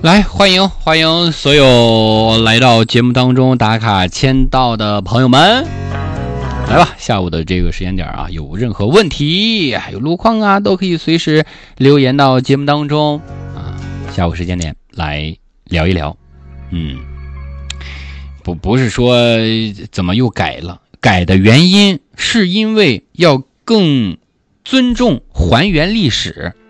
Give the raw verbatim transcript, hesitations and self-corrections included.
来，欢迎欢迎所有来到节目当中打卡签到的朋友们，来吧，下午的这个时间点啊，有任何问题还有路况啊，都可以随时留言到节目当中啊。下午时间点来聊一聊。嗯，不不是说怎么又改了，改的原因是因为要更尊重还原历史。